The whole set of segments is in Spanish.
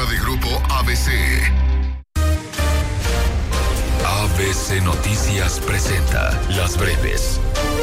productora de Grupo ABC. ABC Noticias presenta Las Breves.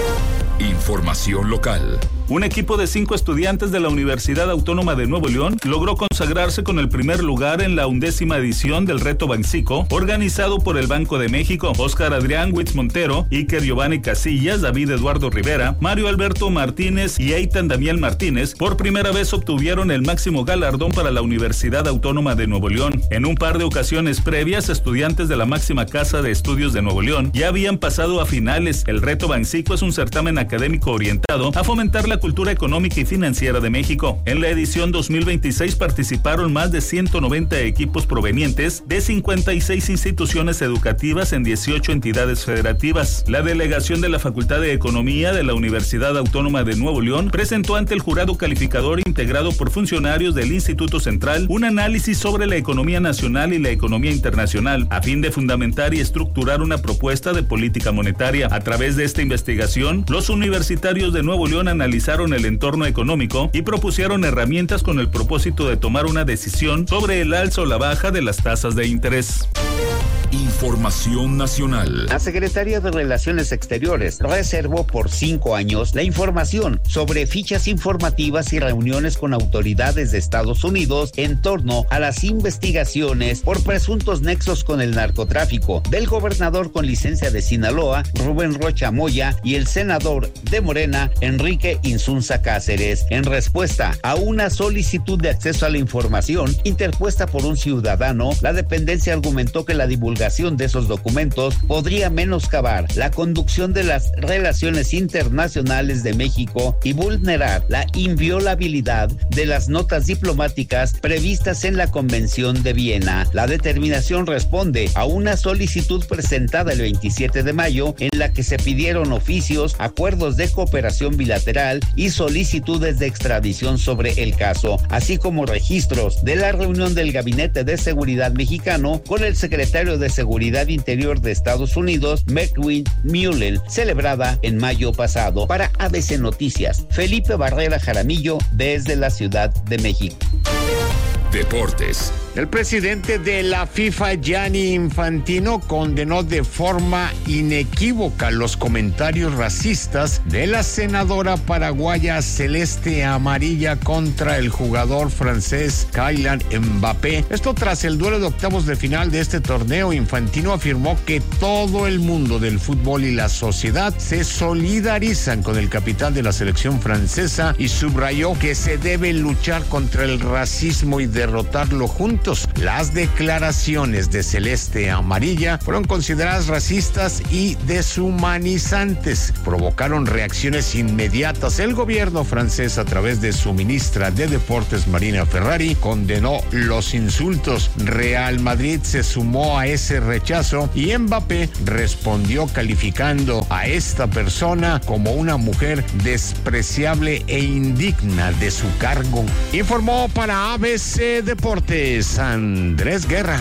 Información local. Un equipo de 5 estudiantes de la Universidad Autónoma de Nuevo León logró consagrarse con el primer lugar en la 11ª edición del Reto Bancico, organizado por el Banco de México. Óscar Adrián Witz Montero, Iker Giovanni Casillas, David Eduardo Rivera, Mario Alberto Martínez y Eitan Damián Martínez por primera vez obtuvieron el máximo galardón para la Universidad Autónoma de Nuevo León. En un par de ocasiones previas, estudiantes de la máxima casa de estudios de Nuevo León ya habían pasado a finales. El Reto Bancico es un certamen académico orientado a fomentar la cultura económica y financiera de México. En la edición 2026 participaron más de 190 equipos provenientes de 56 instituciones educativas en 18 entidades federativas. La delegación de la Facultad de Economía de la Universidad Autónoma de Nuevo León presentó ante el jurado calificador integrado por funcionarios del Instituto Central un análisis sobre la economía nacional y la economía internacional, a fin de fundamentar y estructurar una propuesta de política monetaria. A través de esta investigación, los universitarios de Nuevo León analizaron el entorno económico y propusieron herramientas con el propósito de tomar una decisión sobre el alza o la baja de las tasas de interés. Información nacional. La Secretaría de Relaciones Exteriores reservó por 5 años la información sobre fichas informativas y reuniones con autoridades de Estados Unidos en torno a las investigaciones por presuntos nexos con el narcotráfico del gobernador con licencia de Sinaloa, Rubén Rocha Moya, y el senador de Morena, Enrique Insunza Cáceres. En respuesta a una solicitud de acceso a la información interpuesta por un ciudadano, la dependencia argumentó que la divulgación de esos documentos podría menoscabar la conducción de las relaciones internacionales de México y vulnerar la inviolabilidad de las notas diplomáticas previstas en la Convención de Viena. La determinación responde a una solicitud presentada el 27 de mayo en la que se pidieron oficios, acuerdos de cooperación bilateral y solicitudes de extradición sobre el caso, así como registros de la reunión del Gabinete de Seguridad mexicano con el secretario de Seguridad Interior de Estados Unidos, McWin Mullen, celebrada en mayo pasado. Para ABC Noticias, Felipe Barrera Jaramillo, desde la Ciudad de México. Deportes. El presidente de la FIFA, Gianni Infantino, condenó de forma inequívoca los comentarios racistas de la senadora paraguaya celeste amarilla contra el jugador francés Kylian Mbappé. Esto tras el duelo de octavos de final de este torneo. Infantino afirmó que todo el mundo del fútbol y la sociedad se solidarizan con el capitán de la selección francesa y subrayó que se debe luchar contra el racismo y derrotarlo juntos. Las declaraciones de celeste amarilla fueron consideradas racistas y deshumanizantes. Provocaron reacciones inmediatas. El gobierno francés, a través de su ministra de Deportes, Marina Ferrari, condenó los insultos. Real Madrid se sumó a ese rechazo y Mbappé respondió calificando a esta persona como una mujer despreciable e indigna de su cargo. Informó para ABC Deportes Andrés Guerra.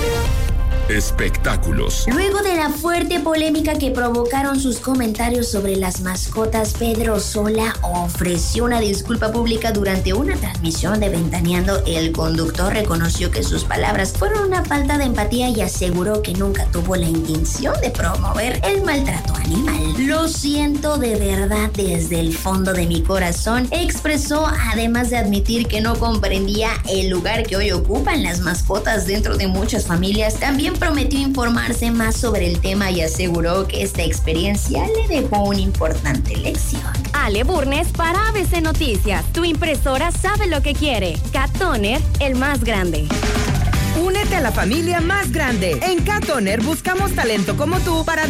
Espectáculos. Luego de la fuerte polémica que provocaron sus comentarios sobre las mascotas, Pedro Sola ofreció una disculpa pública durante una transmisión de Ventaneando. El conductor reconoció que sus palabras fueron una falta de empatía y aseguró que nunca tuvo la intención de promover el maltrato animal. Lo siento de verdad desde el fondo de mi corazón, expresó, además de admitir que no comprendía el lugar que hoy ocupan las mascotas dentro de muchas familias. También prometió informarse más sobre el tema y aseguró que esta experiencia le dejó una importante lección. Ale Burnes para ABC Noticias. Tu impresora sabe lo que quiere. Cat Toner, el más grande. Únete a la familia más grande. En Cat Toner buscamos talento como tú para